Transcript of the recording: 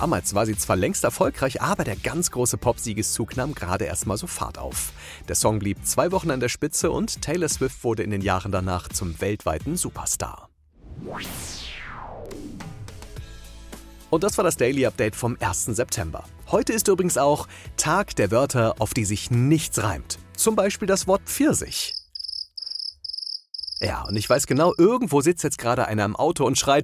Damals war sie zwar längst erfolgreich, aber der ganz große Pop-Siegeszug nahm gerade erst mal so Fahrt auf. Der Song blieb 2 Wochen an der Spitze und Taylor Swift wurde in den Jahren danach zum weltweiten Superstar. Und das war das Daily Update vom 1. September. Heute ist übrigens auch Tag der Wörter, auf die sich nichts reimt. Zum Beispiel das Wort Pfirsich. Ja, und ich weiß genau, irgendwo sitzt jetzt gerade einer im Auto und schreit: